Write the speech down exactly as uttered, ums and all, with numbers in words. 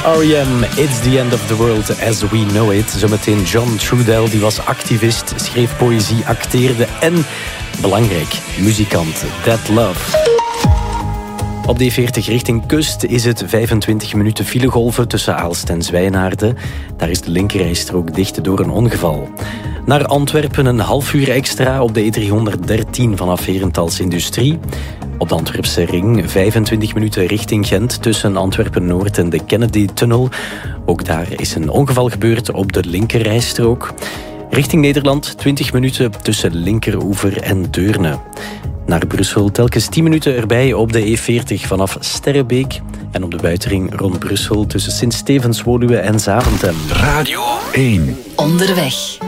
R E M, It's the End of the World as we know it. Zometeen John Trudell, die was activist, schreef poëzie, acteerde en, belangrijk, muzikant. That Love. Op de E veertig richting kust is het vijfentwintig minuten filegolven tussen Aalst en Zwijnaarden. Daar is de linkerrijstrook dicht door een ongeval. Naar Antwerpen een half uur extra op de E driehonderddertien vanaf Herentals Industrie. Op de Antwerpse ring vijfentwintig minuten richting Gent tussen Antwerpen-Noord en de Kennedy-tunnel. Ook daar is een ongeval gebeurd op de linkerrijstrook. Richting Nederland twintig minuten tussen Linkeroever en Deurne. Naar Brussel telkens tien minuten erbij op de E veertig vanaf Sterrebeek. En op de buitenring rond Brussel tussen Sint-Stevens-Woluwe en Zaventem. Radio één. Onderweg.